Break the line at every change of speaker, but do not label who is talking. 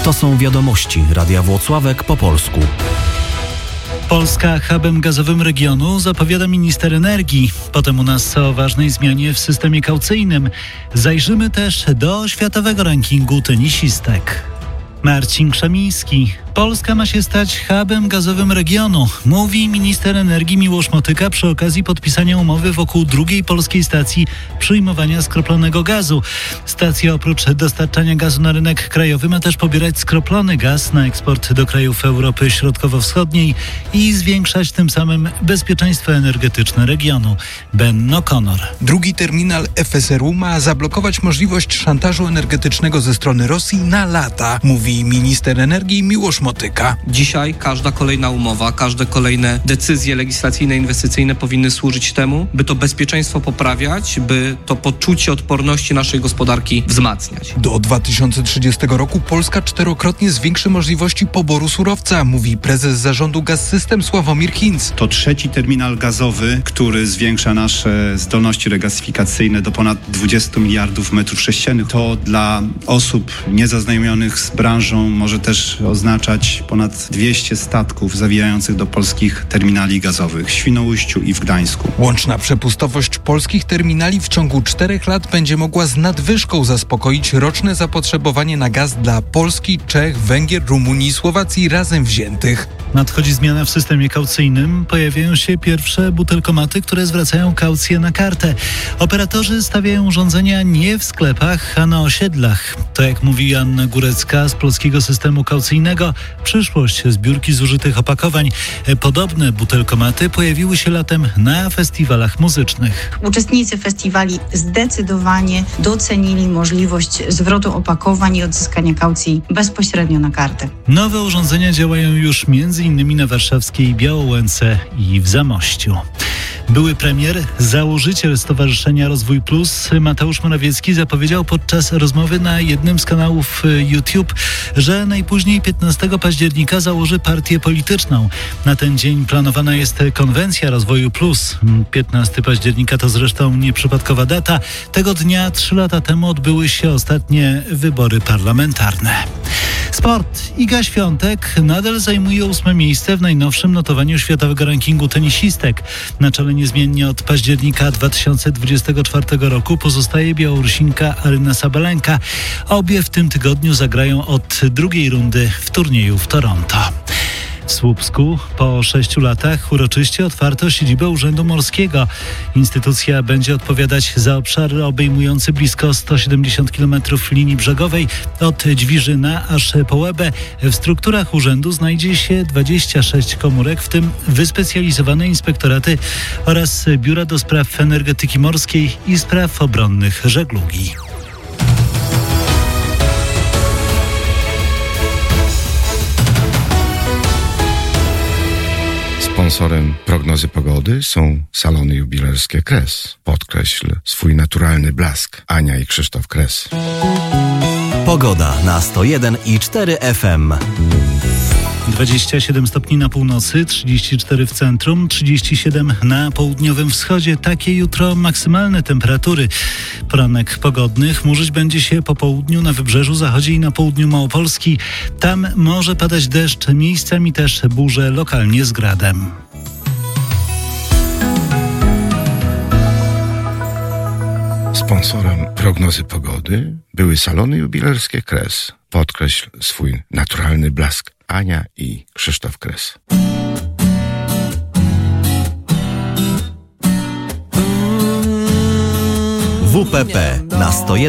To są wiadomości Radia Włocławek po polsku.
Polska hubem gazowym regionu zapowiada minister energii. Potem u nas o ważnej zmianie w systemie kaucyjnym. Zajrzymy też do światowego rankingu tenisistek. Marcin Krzemiński. Polska ma się stać hubem gazowym regionu, mówi minister energii Miłosz Motyka przy okazji podpisania umowy wokół drugiej polskiej stacji przyjmowania skroplonego gazu. Stacja oprócz dostarczania gazu na rynek krajowy ma też pobierać skroplony gaz na eksport do krajów Europy Środkowo-Wschodniej i zwiększać tym samym bezpieczeństwo energetyczne regionu. Ben O'Connor.
Drugi terminal FSRU ma zablokować możliwość szantażu energetycznego ze strony Rosji na lata, mówi minister energii Miłosz Motyka.
Dzisiaj każda kolejna umowa, każde kolejne decyzje legislacyjne, inwestycyjne powinny służyć temu, by to bezpieczeństwo poprawiać, by to poczucie odporności naszej gospodarki wzmacniać.
Do 2030 roku Polska 4-krotnie zwiększy możliwości poboru surowca, mówi prezes zarządu Gaz-System Sławomir Hinz.
To trzeci terminal gazowy, który zwiększa nasze zdolności regazyfikacyjne do ponad 20 miliardów metrów sześciennych. To dla osób niezaznajomionych z branżą może też oznaczać ponad 200 statków zawijających do polskich terminali gazowych w Świnoujściu i w Gdańsku.
Łączna przepustowość polskich terminali w ciągu 4 lat będzie mogła z nadwyżką zaspokoić roczne zapotrzebowanie na gaz dla Polski, Czech, Węgier, Rumunii i Słowacji razem wziętych.
Nadchodzi zmiana w systemie kaucyjnym. Pojawiają się pierwsze butelkomaty, które zwracają kaucję na kartę. Operatorzy stawiają urządzenia nie w sklepach, a na osiedlach. To, jak mówi Joanna Górecka z Polskiego Systemu Kaucyjnego, przyszłość zbiórki zużytych opakowań. Podobne butelkomaty pojawiły się latem na festiwalach muzycznych.
Uczestnicy festiwali zdecydowanie docenili możliwość zwrotu opakowań i odzyskania kaucji bezpośrednio na kartę.
Nowe urządzenia działają już m.in. na warszawskiej Białołęce i w Zamościu. Były premier, założyciel Stowarzyszenia Rozwój Plus Mateusz Morawiecki zapowiedział podczas rozmowy na jednym z kanałów YouTube, że najpóźniej 15 października założy partię polityczną. Na ten dzień planowana jest konwencja Rozwoju Plus. 15 października to zresztą nieprzypadkowa data. Tego dnia 3 lata temu odbyły się ostatnie wybory parlamentarne. Sport. Iga Świątek nadal zajmuje 8. miejsce w najnowszym notowaniu światowego rankingu tenisistek. Na czele niezmiennie od października 2024 roku pozostaje Białorusinka Aryna Sabalenka. Obie w tym tygodniu zagrają od drugiej rundy w turnieju w Toronto. W Słupsku po 6 latach uroczyście otwarto siedzibę Urzędu Morskiego. Instytucja będzie odpowiadać za obszar obejmujący blisko 170 km linii brzegowej od Dźwiżyna aż po Łebę. W strukturach urzędu znajdzie się 26 komórek, w tym wyspecjalizowane inspektoraty oraz biura do spraw energetyki morskiej i spraw obronnych żeglugi.
Sponsorem prognozy pogody są salony jubilerskie Kres. Podkreśl swój naturalny blask. Ania i Krzysztof Kres.
Pogoda na 101,4 FM.
27 stopni na północy, 34 w centrum, 37 na południowym wschodzie. Takie jutro maksymalne temperatury. Poranek pogodny, chmurzyć będzie się po południu na wybrzeżu zachodzie i na południu Małopolski. Tam może padać deszcz, miejscami też burze, lokalnie z gradem.
Sponsorem prognozy pogody były salony jubilerskie Kres. Podkreśl swój naturalny blask. Ania i Krzysztof Kres.
WPP na 101.